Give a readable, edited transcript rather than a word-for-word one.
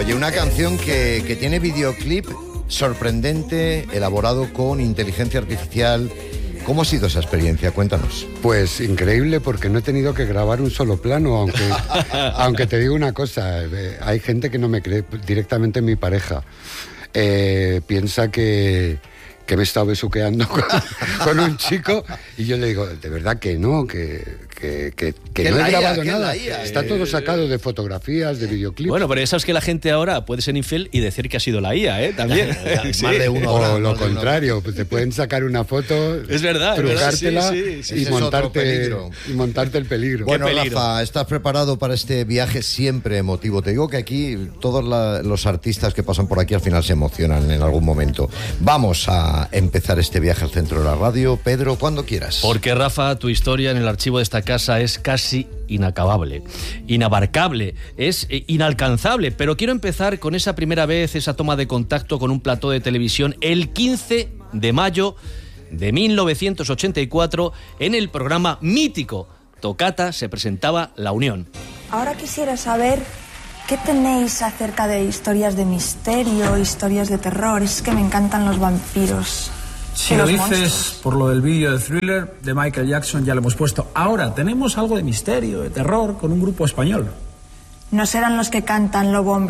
Oye, una canción que tiene videoclip sorprendente, elaborado con inteligencia artificial. ¿Cómo ha sido esa experiencia? Cuéntanos. Pues increíble, porque no he tenido que grabar un solo plano, aunque te digo una cosa, hay gente que no me cree, directamente mi pareja. Piensa que me he estado besuqueando con un chico, y yo le digo, de verdad que no, que no he grabado nada. Está todo sacado de fotografías, de videoclips. Bueno, pero eso es que la gente ahora puede ser infiel y decir que ha sido la IA, ¿eh? También. Sí. Más de uno. O lo contrario, pues te pueden sacar una foto, es verdad, trucártela sí. Y montarte el peligro. Bueno, Rafa, ¿estás preparado para este viaje siempre emotivo? Te digo que aquí todos los artistas que pasan por aquí al final se emocionan en algún momento. Vamos a empezar este viaje al centro de la radio. Pedro, cuando quieras. Porque, Rafa, tu historia en el archivo de esta casa es casi inacabable, inabarcable, es inalcanzable. Pero quiero empezar con esa primera vez, esa toma de contacto con un plató de televisión el 15 de mayo de 1984 en el programa mítico Tocata. Se presentaba La Unión. Ahora quisiera saber qué tenéis acerca de historias de misterio, historias de terror. Es que me encantan los vampiros. Si lo dices por lo del vídeo de Thriller de Michael Jackson, ya lo hemos puesto. Ahora tenemos algo de misterio, de terror, con un grupo español. ¿No serán los que cantan Lobo Hombre